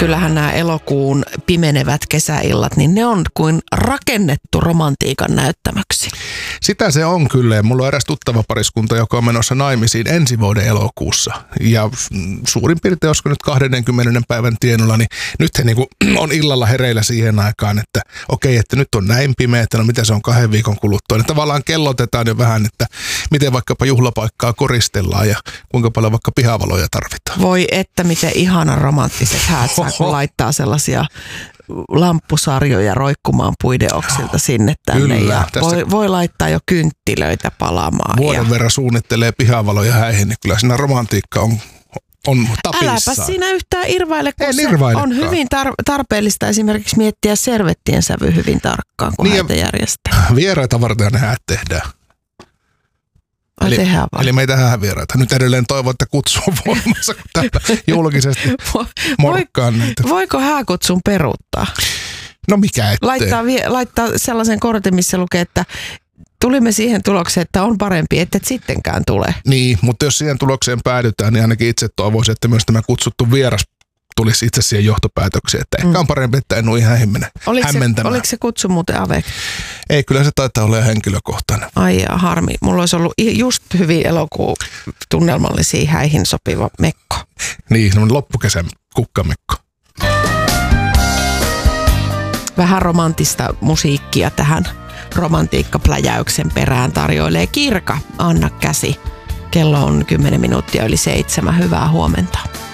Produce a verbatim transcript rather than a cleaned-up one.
kyllähän nämä elokuun pimenevät kesäillat, niin ne on kuin rakennettu romantiikan näyttämöksi. Sitä se on kyllä. Mulla on eräs tuttava pariskunta, joka on menossa naimisiin ensi vuoden elokuussa. Ja suurin piirtein, olisiko nyt kaksikymmentä päivän tienolla, niin nyt he niinku on illalla hereillä siihen aikaan, että okei, että nyt on näin pimeä, että no mitä se on kahden viikon kuluttua. Niin tavallaan kellotetaan jo vähän, että miten vaikkapa juhlapaikkaa koristellaan ja kuinka paljon vaikka pihavaloja tarvitaan. Voi että miten ihana romanttiset häät saa, kun laittaa sellaisia lamppusarjoja roikkumaan puiden oksilta sinne tänne. Kyllä, ja voi, voi laittaa jo kynttilöitä palaamaan. Vuoden ja verran suunnittelee pihavaloja häihin, niin kyllä siinä romantiikka on, on tapissaan. Äläpä siinä yhtään irvaile, kun Ei se irvailekaan. on hyvin tar- tarpeellista esimerkiksi miettiä servettien sävy hyvin tarkkaan, kun Niin häitä järjestää. Vieraita varten ne häät tehdään. Ai Eli, tehdään vaan. eli meitä hävieraita. Nyt edelleen toivon, että kutsu on voimassa, kun täällä julkisesti morkkaan näitä. Voiko hääkutsun peruuttaa? No mikä ettei. Laittaa, vie, laittaa sellaisen kortin, missä lukee, että tulimme siihen tulokseen, että on parempi, että et sittenkään tule. Niin, mutta jos siihen tulokseen päädytään, niin ainakin itse toivoisin, että myös tämä kutsuttu vieras tulisi itse siihen johtopäätökseen, että ehkä on parempi, että en ole ihan hämmenä, Oliko se, hämmentämään. oliko se kutsu muuten avec? Ei, kyllä se taitaa olla henkilökohtainen. Ai ja harmi. Mulla olisi ollut just hyvin elokuun tunnelmallisia häihin sopiva mekko. Niin, semmoinen loppukesän kukkamekko. Vähän romanttista musiikkia tähän romantiikkapläjäyksen perään tarjoilee Kirka. Anna käsi. Kello on kymmenen minuuttia yli seitsemän. Hyvää huomenta.